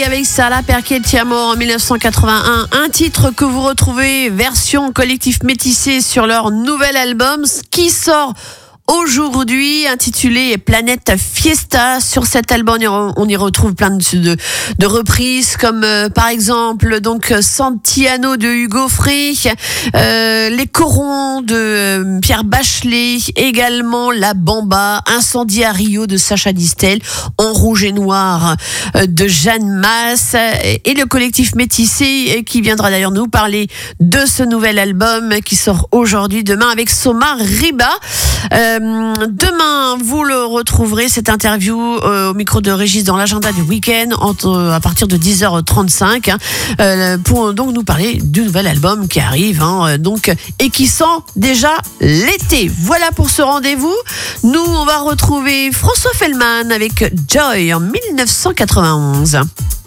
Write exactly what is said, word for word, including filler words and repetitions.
Avec Sala Perché Ti Amo en dix-neuf cent quatre-vingt-un, un titre que vous retrouvez version collectif métissé sur leur nouvel album qui sort aujourd'hui, intitulé Planète Fiesta. Sur cet album, on y retrouve plein de, de, de reprises, comme euh, par exemple donc Santiano de Hugo Frey, euh, Les Corons de euh, Pierre Bachelet, également La Bamba, Incendie à Rio de Sacha Distel, En Rouge et Noir euh, de Jeanne Masse, et, et le collectif métissé qui viendra d'ailleurs nous parler de ce nouvel album qui sort aujourd'hui, demain, avec Soma Riba. Euh, Demain, vous le retrouverez, cette interview euh, au micro de Régis dans l'agenda du week-end entre, à partir de dix heures trente-cinq hein, euh, pour donc nous parler du nouvel album qui arrive hein, donc, et qui sent déjà l'été. Voilà pour ce rendez-vous. Nous, on va retrouver François Fellman avec Joy en dix-neuf cent quatre-vingt-onze.